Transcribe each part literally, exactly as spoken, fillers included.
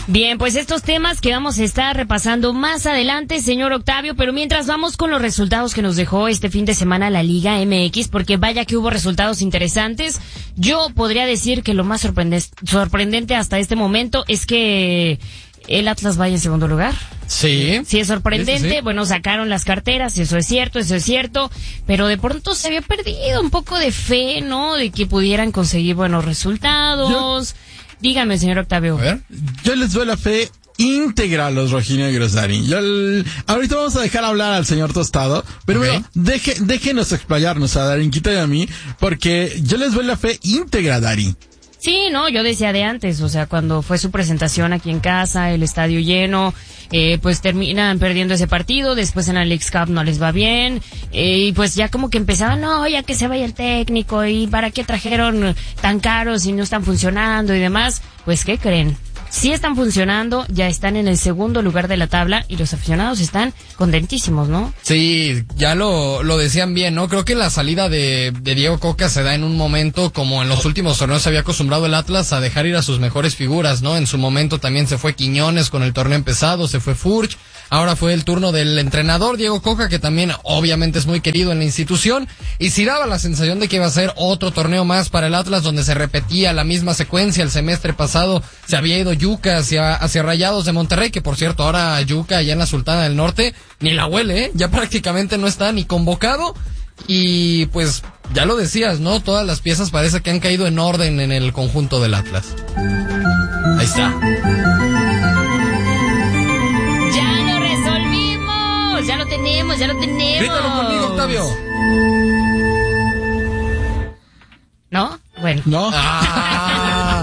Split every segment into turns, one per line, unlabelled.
Bien, pues estos temas que vamos a estar repasando más adelante, señor Octavio, pero mientras vamos con los resultados que nos dejó este fin de semana la Liga M X, porque vaya que hubo resultados interesantes. Yo podría decir que lo más sorprendente, sorprendente hasta este momento es que el Atlas vaya en segundo lugar.
Sí.
Sí, es sorprendente. Sí, sí. Bueno, sacaron las carteras, eso es cierto, eso es cierto. Pero de pronto se había perdido un poco de fe, ¿no? De que pudieran conseguir buenos resultados. Yo... Dígame, señor Octavio.
A ver, yo les doy la fe íntegra a los rojinegros, Dari. Yo el... Ahorita vamos a dejar hablar al señor Tostado, pero okay. bueno, deje, déjenos explayarnos a Darinquita y a mí, porque yo les doy la fe íntegra, Dari.
Sí, no, yo decía de antes, o sea, cuando fue su presentación aquí en casa, el estadio lleno, eh, pues terminan perdiendo ese partido, después en la Leagues Cup no les va bien, eh, y pues ya como que empezaban, no, ya que se vaya el técnico, y para qué trajeron tan caros y no están funcionando y demás. Pues, ¿qué creen? Sí están funcionando, ya están en el segundo lugar de la tabla y los aficionados están contentísimos, ¿no?
Sí, ya lo, lo decían bien, ¿no? Creo que la salida de, de Diego Coca se da en un momento como en los últimos torneos se había acostumbrado el Atlas a dejar ir a sus mejores figuras, ¿no? En su momento también se fue Quiñones con el torneo empezado, se fue Furch, ahora fue el turno del entrenador Diego Coca, que también obviamente es muy querido en la institución, y sí daba la sensación de que iba a ser otro torneo más para el Atlas donde se repetía la misma secuencia. El semestre pasado se había ido Yuca hacia, hacia Rayados de Monterrey, que por cierto ahora Yuca allá en la Sultana del Norte ni la huele, ¿eh? Ya prácticamente no está ni convocado, y pues ya lo decías, ¿no? Todas las piezas parece que han caído en orden en el conjunto del Atlas. Ahí está.
Ya lo resolvimos, ya lo tenemos, ya lo tenemos.
Grítalo conmigo, Octavio.
¿No? Bueno.
No.
Ah,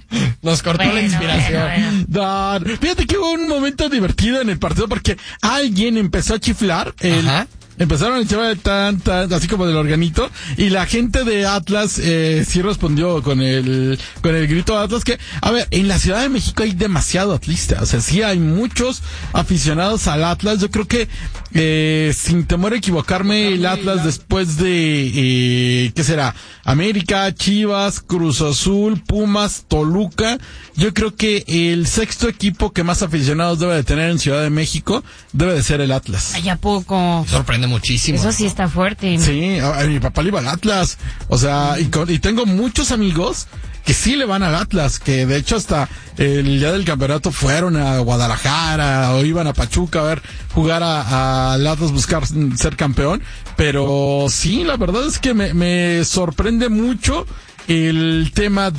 nos cortó
bueno,
la inspiración.
Bueno, bueno.
No, fíjate que hubo un momento divertido en el partido porque alguien empezó a chiflar. El,
Ajá.
Empezaron a echar tan, tan, así como del organito, y la gente de Atlas eh, sí respondió con el con el grito de Atlas, que, a ver, en la Ciudad de México hay demasiado atlista, o sea, sí hay muchos aficionados al Atlas. Yo creo que, eh, sin temor a equivocarme, el Atlas después de, eh, ¿qué será? América, Chivas, Cruz Azul, Pumas, Toluca, yo creo que el sexto equipo que más aficionados debe de tener en Ciudad de México debe de ser el Atlas.
Ay, ¿a poco?
Sorprende muchísimo.
Eso sí está fuerte.
Sí, a, a mi papá le iba al Atlas. O sea, y, con, y tengo muchos amigos que sí le van al Atlas, que de hecho hasta el día del campeonato fueron a Guadalajara o iban a Pachuca a ver jugar a, a al Atlas, buscar ser campeón. Pero sí, la verdad es que me, me sorprende mucho el tema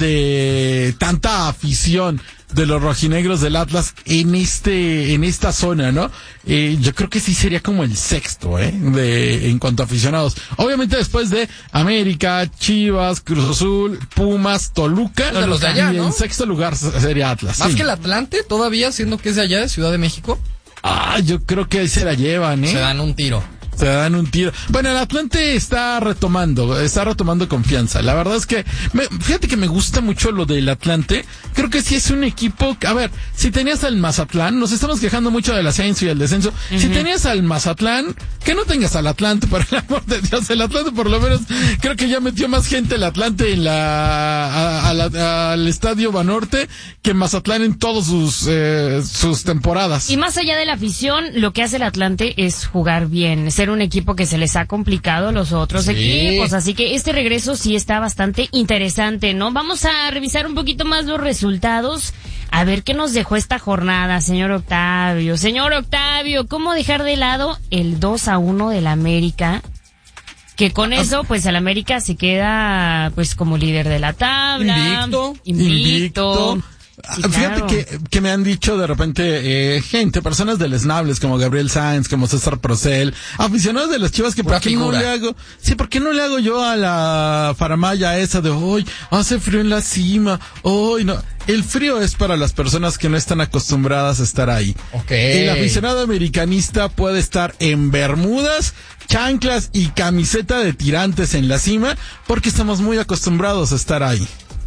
de tanta afición de los rojinegros del Atlas en este, en esta zona, ¿no? Eh, yo creo que sí sería como el sexto, ¿eh? De, en cuanto a aficionados. Obviamente después de América, Chivas, Cruz Azul, Pumas, Toluca.
De los de allá,
y
¿no?
en sexto lugar sería Atlas.
Más
sí.
que el Atlante, todavía, siendo que es de allá, de Ciudad de México.
Ah, yo creo que ahí se la llevan, ¿eh?
Se dan un tiro.
Se dan un tiro. Bueno, el Atlante está retomando, está retomando confianza. La verdad es que, me, fíjate que me gusta mucho lo del Atlante. Creo que sí es un equipo, a ver, si tenías al Mazatlán, nos estamos quejando mucho del ascenso y el descenso. Uh-huh. Si tenías al Mazatlán, que no tengas al Atlante, por el amor de Dios. El Atlante por lo menos, creo que ya metió más gente el Atlante en la, a, a la al Estadio Banorte que Mazatlán en todas sus, eh, sus temporadas.
Y más allá de la afición, lo que hace el Atlante es jugar bien, ser un equipo que se les ha complicado a los otros sí. equipos, así que este regreso sí está bastante interesante, ¿no? Vamos a revisar un poquito más los resultados, a ver qué nos dejó esta jornada, señor Octavio. Señor Octavio, ¿cómo dejar de lado el dos a uno del América? Que con eso, pues el América se queda, pues, como líder de la tabla.
Invicto.
Invicto.
Invicto. Sí, fíjate claro. que, que me han dicho de repente, eh, gente, personas deleznables como Gabriel Sáenz, como César Procel, aficionados de las Chivas, que por qué no le hago, sí, ¿por qué no le hago yo a la faramaya esa de hoy, hace frío en la cima, hoy no? El frío es para las personas que no están acostumbradas a estar ahí.
Okay.
El aficionado americanista puede estar en bermudas, chanclas y camiseta de tirantes en la cima, porque estamos muy acostumbrados a estar ahí.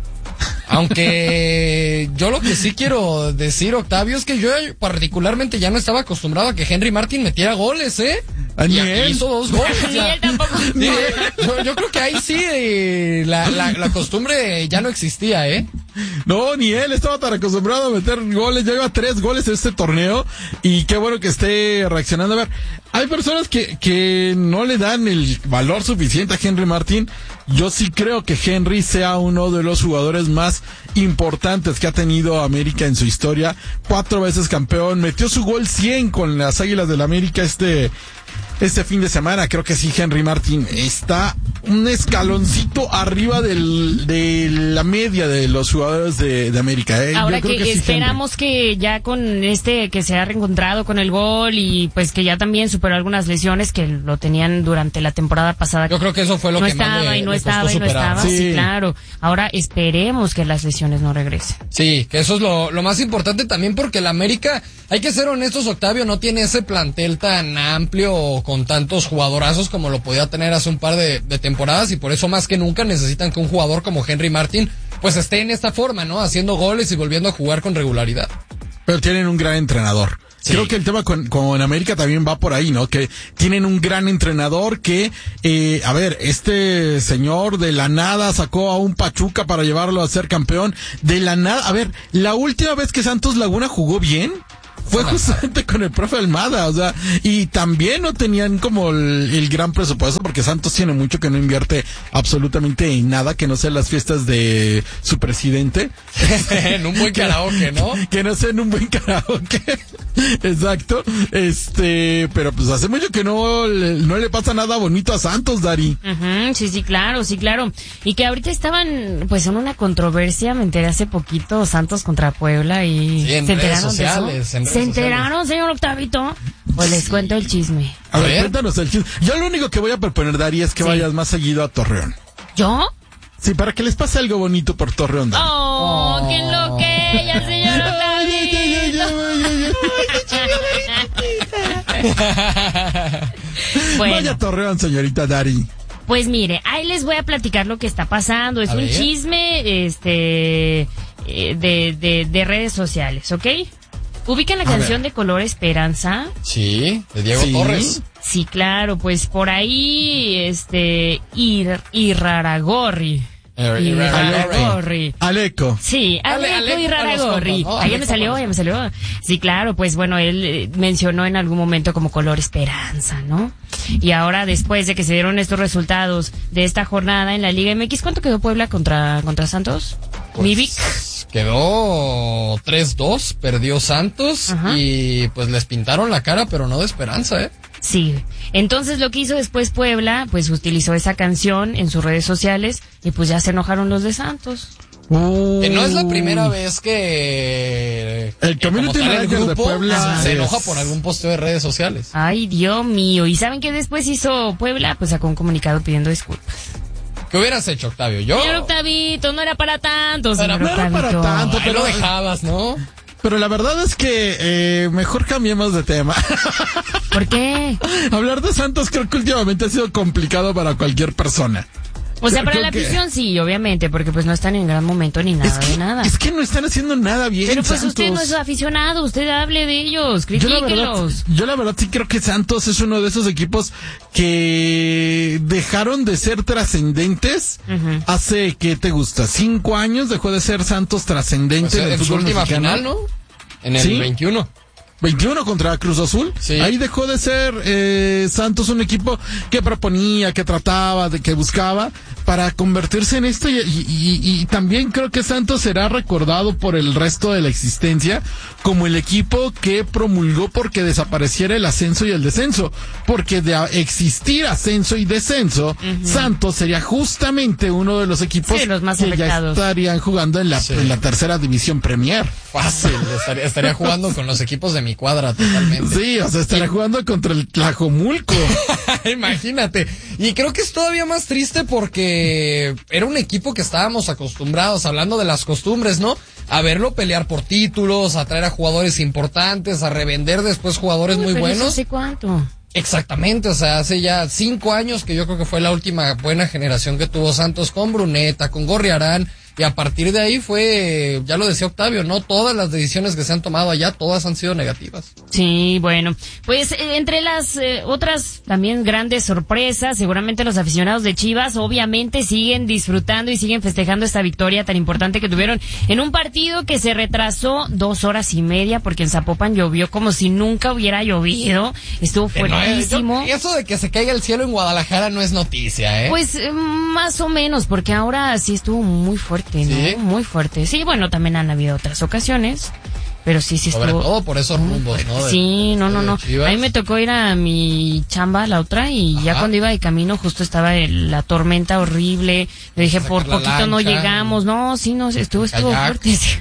Aunque yo lo que sí quiero decir, Octavio, es que yo particularmente ya no estaba acostumbrado a que Henry Martin metiera goles, ¿eh? Y hizo dos goles.
Ya.
Sí, yo, yo creo que ahí sí eh, la, la, la costumbre ya no existía, ¿eh?
No, ni él estaba tan acostumbrado a meter goles. Ya lleva tres goles en este torneo. Y qué bueno que esté reaccionando. A ver, hay personas que, que no le dan el valor suficiente a Henry Martin. Yo sí creo que Henry sea uno de los jugadores más importantes que ha tenido América en su historia. Cuatro veces campeón. Metió su gol cien con las Águilas del América este... Este fin de semana. Creo que sí, Henry Martin está un escaloncito arriba del, de la media de los jugadores de, de América. ¿eh?
Ahora
Yo creo
que,
que sí,
esperamos
Henry.
que ya con este, que se ha reencontrado con el gol y pues que ya también superó algunas lesiones que lo tenían durante la temporada pasada.
Yo creo que eso fue lo
no
que
estaba,
más le,
y no
le
estaba
costó
y no
superar.
estaba,
Sí.
sí, claro. Ahora esperemos que las lesiones no regresen.
Sí, que eso es lo, lo más importante también porque el América, hay que ser honestos, Octavio, no tiene ese plantel tan amplio con tantos jugadorazos como lo podía tener hace un par de, de temporadas y por eso más que nunca necesitan que un jugador como Henry Martin pues esté en esta forma, ¿no? Haciendo goles y volviendo a jugar con regularidad.
Pero tienen un gran entrenador.
Sí.
Creo que el tema con, con América también va por ahí, ¿no? Que tienen un gran entrenador que, eh, a ver, este señor de la nada sacó a un Pachuca para llevarlo a ser campeón. De la nada, a ver, la última vez que Santos Laguna jugó bien fue justamente con el profe Almada, o sea, y también no tenían como el, el gran presupuesto, porque Santos tiene mucho que no invierte absolutamente en nada, que no sea las fiestas de su presidente.
En un buen karaoke, ¿no?
Que no sea en un buen karaoke. Exacto. Este, pero pues hace mucho que no, le- no le pasa nada bonito a Santos, Dari.
Ujú, sí, sí, claro, sí, claro. Y que ahorita estaban, pues, en una controversia, me enteré hace poquito, Santos contra Puebla y
Sí, en
se
redes
enteraron
sociales,
de eso.
en redes
¿Se enteraron, señor Octavito? Pues les cuento el chisme.
A
A
ver,
ver.
cuéntanos el chisme. Yo lo único que voy a proponer, Dari, es que
Sí.
vayas más seguido a Torreón.
¿Yo?
Sí, para que les pase algo bonito por Torreón, Dari.
Oh,
Oh.
qué lo que ella, señor Octavito. Bueno.
Vaya a Torreón, señorita Dari.
Pues mire, ahí les voy a platicar lo que está pasando. Es
A
un
ver.
chisme, este, eh, de, de, de redes sociales, ¿ok? ¿Ubican la
A
canción
ver.
de Color Esperanza?
Sí, de Diego
Sí.
Torres.
Sí, claro, pues por ahí, este, Ir, Irraragorri.
Ir-
Irraragorri.
Aleco.
Sí,
Ale-
Aleco
Ale-
Irraragorri.
a los compas, ¿no?
Ahí ya
Ale
me salió,
compas.
ya me salió. Sí, claro, pues bueno, él eh, mencionó en algún momento como Color Esperanza, ¿no? Y ahora, después de que se dieron estos resultados de esta jornada en la Liga M X, ¿cuánto quedó Puebla contra, contra Santos?
Pues,
Mi Vic.
Quedó tres dos, perdió Santos
Ajá.
y pues les pintaron la cara, pero no de esperanza, ¿eh?
Sí. Entonces lo que hizo después Puebla, pues utilizó esa canción en sus redes sociales y pues ya se enojaron los de Santos.
Uh,
Que no es la primera vez que
El
que
Community
como tal el
Manager de
grupo
Puebla
se
es-
enoja por algún posteo de redes sociales.
Ay, Dios mío. ¿Y saben qué después hizo Puebla? Pues sacó un comunicado pidiendo disculpas.
¿Qué hubieras hecho, Octavio? Yo
Señor Octavito, no era para tanto, señor
no era para
Octavito.
tanto.
Ahí
pero-
lo dejabas, ¿no?
Pero la verdad es que eh, mejor cambiemos de tema.
¿Por qué?
Hablar de Santos creo que últimamente ha sido complicado para cualquier persona.
O sea,
Creo-
para
creo
la
que-
afición sí, obviamente, porque pues no están en gran momento ni nada
Es que,
de nada.
es que no están haciendo nada bien.
Pero pues
Santos.
usted no es aficionado, usted hable de ellos,
Yo la, verdad,
critíquelos.
yo la verdad sí creo que Santos es uno de esos equipos que dejaron de ser trascendentes
Ujú.
hace, ¿qué te gusta? Cinco años dejó de ser Santos trascendente
Pues,
en el
en su
fútbol
última
mexicano.
final, ¿no? En el
¿Sí?
veintiuno.
veintiuno contra Cruz Azul.
Sí.
Ahí dejó de ser eh, Santos un equipo que proponía, que trataba, de que buscaba para convertirse en esto y, y- y- y también creo que Santos será recordado por el resto de la existencia como el equipo que promulgó porque desapareciera el ascenso y el descenso, porque de a- existir ascenso y descenso, Santos sería justamente uno de los equipos
Sí, los más
que ya
afectados.
estarían jugando en la,
Sí.
en la tercera división Premier.
Fácil, estaría, estaría jugando con los equipos de mi cuadra totalmente.
Sí, o sea, estaría jugando contra el Tlajomulco.
Imagínate. Y creo que es todavía más triste porque era un equipo que estábamos acostumbrados, hablando de las costumbres, ¿no? A verlo pelear por títulos, a traer a jugadores importantes, a revender después jugadores
Uy,
muy
pero eso
buenos.
¿hace cuánto?
Exactamente, o sea, hace ya cinco años que yo creo que fue la última buena generación que tuvo Santos con Bruneta, con Gorriarán, y a partir de ahí fue, ya lo decía Octavio, no todas las decisiones que se han tomado allá, todas han sido negativas.
Sí, bueno, pues eh, entre las eh, otras también grandes sorpresas, seguramente los aficionados de Chivas obviamente siguen disfrutando y siguen festejando esta victoria tan importante que tuvieron en un partido que se retrasó dos horas y media porque en Zapopan llovió como si nunca hubiera llovido, estuvo fuertísimo.
No, yo, eso de que se caiga el cielo en Guadalajara no es noticia, ¿eh?
Pues eh, más o menos, porque ahora sí estuvo muy fuerte, ¿no? ¿Sí? Muy fuerte. Sí, bueno, también han habido otras ocasiones, pero sí, sí estuvo.
Sobre todo por esos rumbos, ¿no? De,
sí, no, no, no. A mí me tocó ir a mi chamba, la otra, y Ajá. ya cuando iba de camino justo estaba el, la tormenta horrible. Le dije, por poquito lancha, no llegamos. No, sí, no, estuvo, estuvo kayak. fuerte. Sí.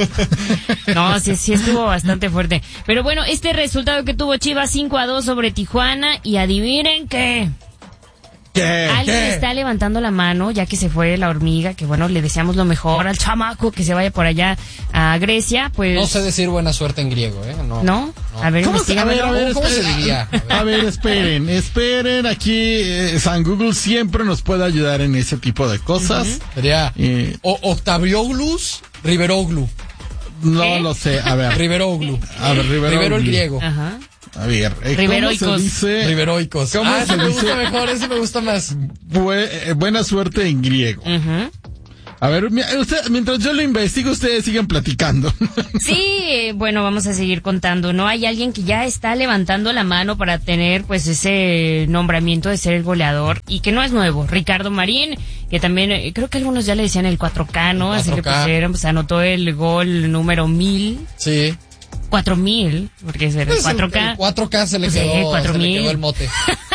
No, sí, sí estuvo bastante fuerte. Pero bueno, este resultado que tuvo Chivas cinco a dos sobre Tijuana, y adivinen qué.
¿Qué?
Alguien
¿Qué?
está levantando la mano, ya que se fue la hormiga, que bueno, le deseamos lo mejor al chamaco, que se vaya por allá a Grecia, pues...
No sé decir buena suerte en griego, ¿eh? No.
¿No? no. A ver,
¿Cómo, se, a ver, a ver,
¿cómo se diría?
A ver, a ver esperen, esperen, aquí eh, San Google siempre nos puede ayudar en ese tipo de cosas.
Uh-huh. Sería eh, o Octavioglus Riveroglu.
No ¿Qué? Lo sé, a ver.
Riveroglu.
A ver, Riveroglu.
Rivero el griego.
Ajá.
A ver, eh,
Riveroicos.
¿cómo se dice?
Riveroicos.
¿Cómo
ah,
se
ese me
dice?
gusta mejor, ese me gusta más.
Bue, eh, buena suerte en griego.
Uh-huh.
A ver, usted, mientras yo lo investigo, ustedes siguen platicando.
Sí, bueno, vamos a seguir contando, ¿no? Hay alguien que ya está levantando la mano para tener, pues, ese nombramiento de ser el goleador, y que no es nuevo. Ricardo Marín, que también, eh, creo que algunos ya le decían el cuatro K, ¿no?
El cuatro K.
Así le pusieron, pues, anotó el gol número mil.
Sí.
Cuatro mil, porque es el
pues
cuatro K.
El, el cuatro K se le quedó,
sí, cuatro
se
mil.
le quedó el mote.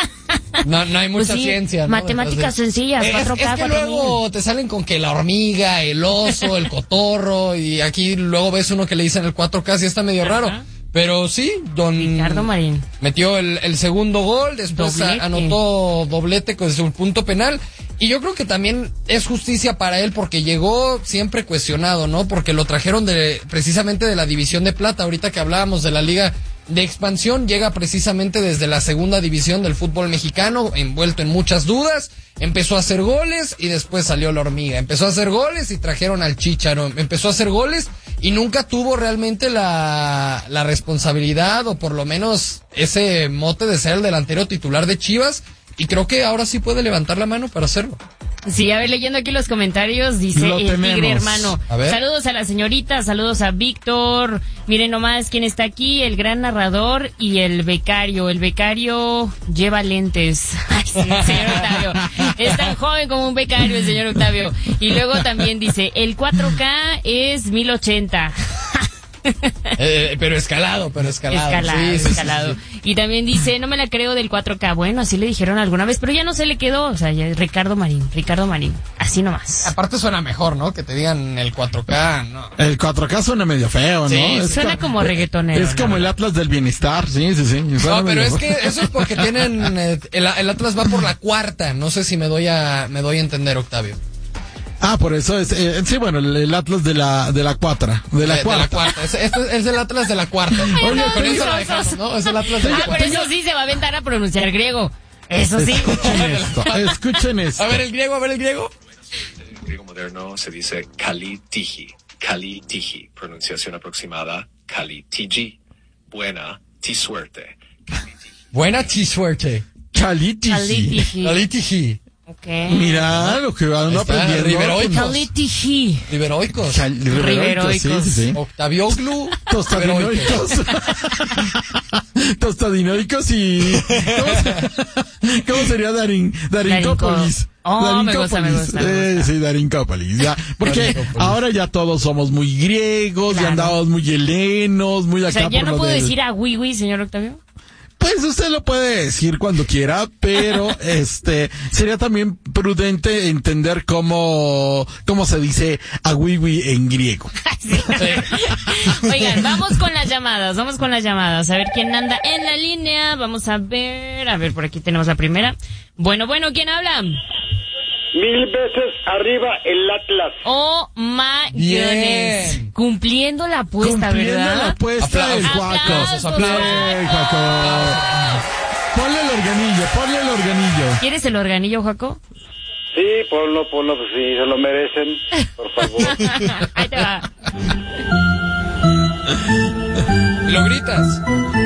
No, no hay mucha
pues sí,
ciencia, ¿no?
Matemáticas
Entonces,
sencillas,
es,
cuatro K,
es que luego te salen con que la hormiga, el oso, el cotorro, y aquí luego ves uno que le dicen el cuatro K, sí está medio Ajá. raro. Pero sí, don
Ricardo Marín
metió el, el segundo gol, después doblete. anotó doblete con su punto penal. Y yo creo que también es justicia para él porque llegó siempre cuestionado, ¿no? Porque lo trajeron de precisamente de la División de Plata. Ahorita que hablábamos de la Liga de Expansión, llega precisamente desde la segunda división del fútbol mexicano, envuelto en muchas dudas. Empezó a hacer goles y después salió la hormiga. Empezó a hacer goles y trajeron al Chícharo. Empezó a hacer goles y nunca tuvo realmente la, la responsabilidad, o por lo menos ese mote de ser el delantero titular de Chivas. Y creo que ahora sí puede levantar la mano para hacerlo.
Sí, a ver, leyendo aquí los comentarios, dice
Lo
el
tenemos.
Tigre hermano.
A ver.
Saludos a la señorita, saludos a Víctor. Miren nomás quién está aquí, el gran narrador y el becario. El becario lleva lentes. Ay, sí, el señor Octavio. Es tan joven como un becario el señor Octavio. Y luego también dice, el cuatro K es mil ochenta.
Eh, pero escalado, pero escalado.
Escalado,
sí, sí,
escalado.
Sí, sí.
Y también dice, no me la creo del cuatro K. Bueno, así le dijeron alguna vez, pero ya no se le quedó. O sea, ya, Ricardo Marín, Ricardo Marín. Así nomás.
Aparte suena mejor, ¿no? Que te digan el cuatro K, ¿no?
El cuatro K suena medio feo, ¿no?
Sí,
es
suena
ca-
como reggaetonero.
Es como
¿no?
el Atlas del Bienestar, sí, sí, sí. Suena
No, pero
medio-
es que eso es porque tienen, eh, el, el Atlas va por la cuarta. No sé si me doy a, me doy a entender, Octavio.
Ah, por eso es, eh, sí, bueno, el, el Atlas de la, de la cuatra, de la
De,
cuarta.
de la cuarta. Es, este es el Atlas de la cuarta.
Oye,
con eso
tengo-
la dejamos, ¿no? Es el Atlas de la
Ah, por
cuarta.
eso sí se va a aventar a pronunciar griego. Eso sí.
Escuchen esto, escuchen esto.
A ver el griego, a ver el griego.
En griego moderno se dice Kali-Tiji, Kali-Tiji, pronunciación aproximada Kali-Tiji, buena, ti suerte.
Buena chisuerte.
Chaliti.
Calitiji.
Alitiji.
Okay.
Mira lo que van
Ahí está,
aprendiendo.
Riveroicos.
Calitiji.
Riveroicos.
Chal- Riveroicos, sí, sí, sí.
Octavioglu.
Tostadinoicos. Tostadinoicos y... ¿Cómo, se- cómo sería Darin, Darincópolis?
Oh, me gusta, me gusta, me
Eh,
gusta.
sí, Darincópolis. Ya. Porque
Darincópolis.
ahora ya todos somos muy griegos,
Claro.
ya andamos muy helenos, muy acá
O sea, ya
por
no
lo
puedo
del-
decir a Wiwi, señor Octavio.
Pues usted lo puede decir cuando quiera, pero este sería también prudente entender cómo cómo se dice a wiwi en griego.
Sí. Oigan, vamos con las llamadas, vamos con las llamadas. A ver quién anda en la línea. Vamos a ver, a ver, por aquí tenemos la primera. Bueno, bueno, ¿quién habla?
Mil veces arriba el Atlas.
Oh my
Bien.
goodness. Cumpliendo la apuesta,
Cumpliendo
¿verdad?
la apuesta del
Aplausos.
Juaco.
Aplausos,
Bien, Juaco. Ponle el organillo, ponle el organillo.
¿Quieres el organillo, Jaco?
Sí, ponlo, ponlo, pues sí, se lo merecen, por favor.
Ahí te va.
Lo gritas.